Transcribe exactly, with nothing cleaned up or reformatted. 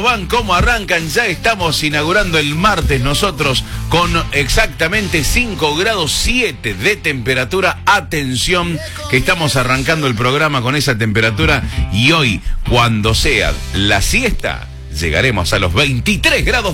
Van, ¿cómo arrancan? Ya estamos inaugurando el martes nosotros con exactamente cinco grados siete de temperatura. Atención, que estamos arrancando el programa con esa temperatura y hoy, cuando sea la siesta, llegaremos a los veintitrés grados.